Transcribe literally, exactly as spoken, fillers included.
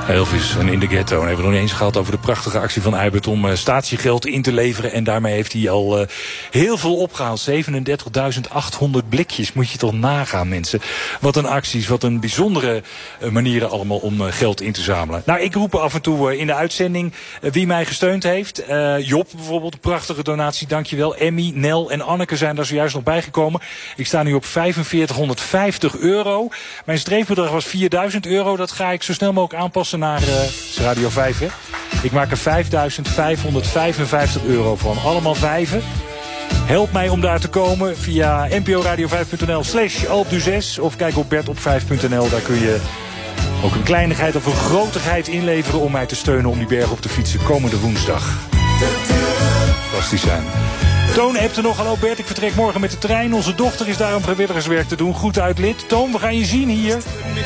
Elvis en In the Ghetto. En hebben we nog niet eens gehad over de prachtige actie van Eibert om uh, statiegeld in te leveren. En daarmee heeft hij al uh, heel veel opgehaald. zevenendertigduizend achthonderd blikjes. Moet je toch nagaan, mensen. Wat een acties, wat een bijzondere uh, manieren allemaal om uh, geld in te zamelen. Nou, ik roep af en toe uh, in de uitzending uh, wie mij gesteund heeft. Uh, Job bijvoorbeeld, een prachtige donatie, dankjewel. Emmy, Nel en Anneke zijn daar zojuist nog bijgekomen. Ik sta nu op vijfenveertighonderdvijftig euro. Mijn streefbedrag was vierduizend euro. Dat ga ik zo snel mogelijk aanpassen naar uh, Radio vijf. Hè? Ik maak er vijfduizend vijfhonderdvijfenvijftig euro van. Allemaal vijven. Help mij om daar te komen via n p o radio vijf punt n l slash Alpe d'Huez. Of kijk op bert op vijf punt n l. Daar kun je ook een kleinigheid of een grotigheid inleveren om mij te steunen om die berg op te fietsen komende woensdag. Fantastisch zijn. Toon hebt er nog. Hallo Bert, ik vertrek morgen met de trein. Onze dochter is daar om vrijwilligerswerk te doen. Goed uit lid. Toon, we gaan je zien hier.